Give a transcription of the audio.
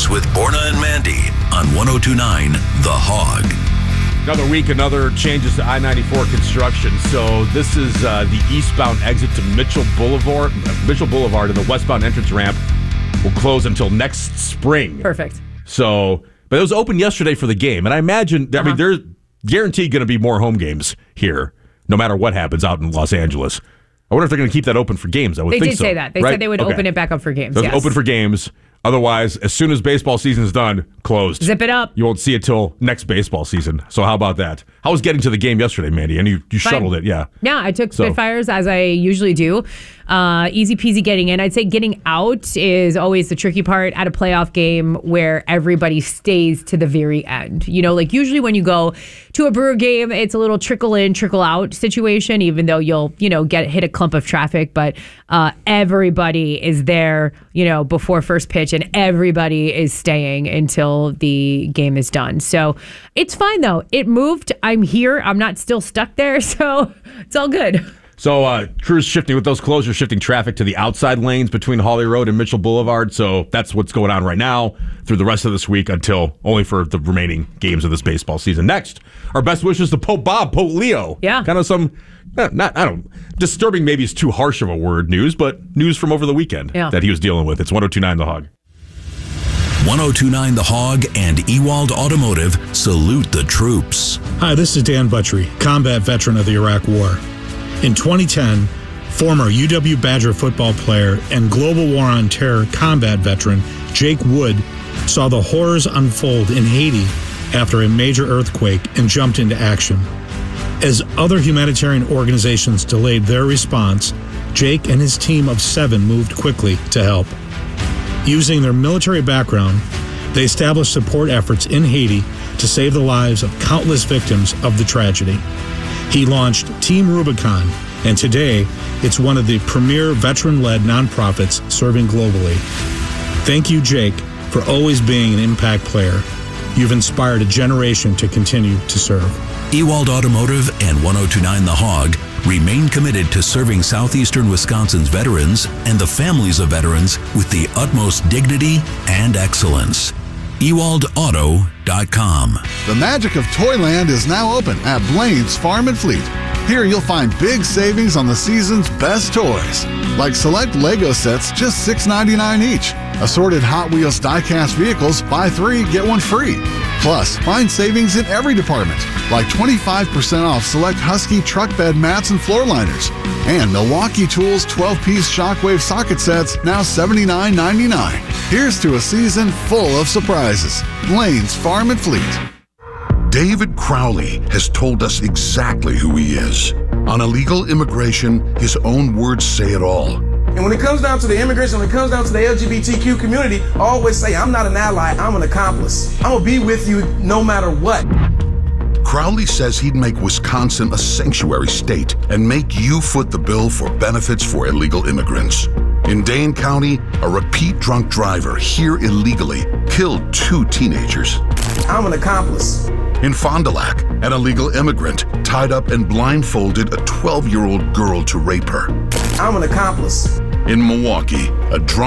News with Borna and Mandy on 102.9 The Hog. Another week, another changes to I-94 construction. So this is the eastbound exit to Mitchell Boulevard, and the westbound entrance ramp will close until next spring. Perfect. So, but it was open yesterday for the game, and I imagine, I mean, there's guaranteed going to be more home games here, no matter what happens out in Los Angeles. I wonder if they're going to keep that open for games. I would think so. They did say that. They said they would open it back up for games. So it's open for games. Otherwise, as soon as baseball season is done, closed. Zip it up. You won't see it till next baseball season. So how about that? How was getting to the game yesterday, Mandy? And you shuttled it, yeah. Yeah, I took Spitfires as I usually do. Easy peasy getting in. I'd say getting out is always the tricky part at a playoff game where everybody stays to the very end. You know, like usually when you go to a Brewer game, it's a little trickle in, trickle out situation, even though you'll, hit a clump of traffic. But everybody is there, before first pitch, and everybody is staying until the game is done. So it's fine, though. It moved. I'm here. I'm not still stuck there. So it's all good. So crews shifting with those closures, shifting traffic to the outside lanes between Hawley Road and Mitchell Boulevard. So that's what's going on right now through the rest of this week until only for the remaining games of this baseball season. Next, our best wishes to Pope Bob, Pope Leo. Yeah. Kind of some, disturbing maybe is too harsh of a word news, but news from over the weekend that he was dealing with. It's 102.9 The Hog. 102.9 The Hog and Ewald Automotive salute the troops. Hi, this is Dan Buttrey, combat veteran of the Iraq War. In 2010, former UW Badger football player and Global War on Terror combat veteran Jake Wood saw the horrors unfold in Haiti after a major earthquake and jumped into action. As other humanitarian organizations delayed their response, Jake and his team of 7 moved quickly to help. Using their military background, they established support efforts in Haiti to save the lives of countless victims of the tragedy. He launched Team Rubicon, and today it's one of the premier veteran-led nonprofits serving globally. Thank you, Jake, for always being an impact player. You've inspired a generation to continue to serve. Ewald Automotive and 102.9 The Hog remain committed to serving southeastern Wisconsin's veterans and the families of veterans with the utmost dignity and excellence. EwaldAuto.com. The magic of Toyland is now open at Blaine's Farm and Fleet. Here you'll find big savings on the season's best toys, like select Lego sets just $6.99 each. Assorted Hot Wheels die-cast vehicles, buy 3, get 1 free. Plus, find savings in every department, like 25% off select Husky truck bed mats and floor liners. And Milwaukee Tools 12-piece shockwave socket sets, now $79.99. Here's to a season full of surprises. Blaine's Farm and Fleet. David Crowley has told us exactly who he is. On illegal immigration, his own words say it all. And when it comes down to the immigration, when it comes down to the LGBTQ community, I always say, I'm not an ally, I'm an accomplice. I'm going to be with you no matter what. Crowley says he'd make Wisconsin a sanctuary state and make you foot the bill for benefits for illegal immigrants. In Dane County, a repeat drunk driver here illegally killed 2 teenagers. I'm an accomplice. In Fond du Lac, an illegal immigrant tied up and blindfolded a 12-year-old girl to rape her. I'm an accomplice. In Milwaukee, a drunk